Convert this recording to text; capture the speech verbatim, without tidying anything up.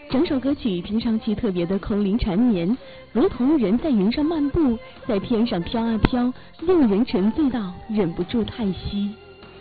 整首歌曲听上去特别的空灵缠绵，如同人在云上漫步，在天上飘啊飘，令人沉醉到忍不住叹息。